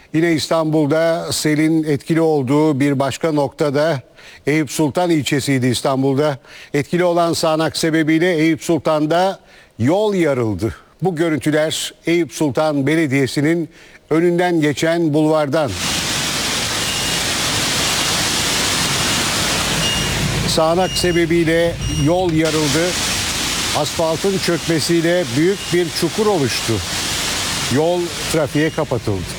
Yine İstanbul'da selin etkili olduğu bir başka noktada Eyüp Sultan ilçesiydi İstanbul'da. Etkili olan sağanak sebebiyle Eyüp Sultan'da yol yarıldı. Bu görüntüler Eyüp Sultan Belediyesi'nin önünden geçen bulvardan. Sağanak sebebiyle yol yarıldı. Asfaltın çökmesiyle büyük bir çukur oluştu. Yol trafiğe kapatıldı.